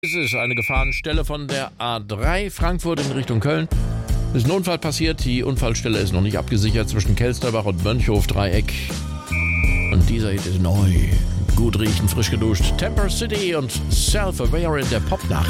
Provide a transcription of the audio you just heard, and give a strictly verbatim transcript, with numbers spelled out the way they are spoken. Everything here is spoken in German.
Es ist eine Gefahrenstelle von der A drei Frankfurt in Richtung Köln. Es ist ein Unfall passiert. Die Unfallstelle ist noch nicht abgesichert zwischen Kelsterbach und Mönchhof-Dreieck. Und dieser Hit ist neu. Gut riechen, frisch geduscht. Temper City und Self-Aware in der Popnacht.